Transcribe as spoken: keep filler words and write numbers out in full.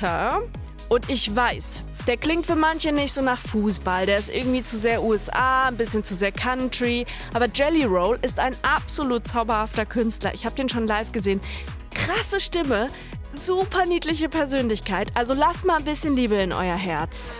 Carter. Und ich weiß, der klingt für manche nicht so nach Fußball. Der ist irgendwie zu sehr U S A, ein bisschen zu sehr Country. Aber Jelly Roll ist ein absolut zauberhafter Künstler. Ich habe den schon live gesehen. Krasse Stimme, super niedliche Persönlichkeit. Also lasst mal ein bisschen Liebe in euer Herz.